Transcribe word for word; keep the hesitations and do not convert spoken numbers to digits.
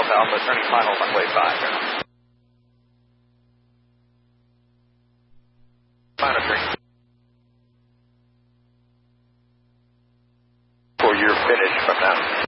Alpha, turning final runway five. Monitoring. For your finish from now.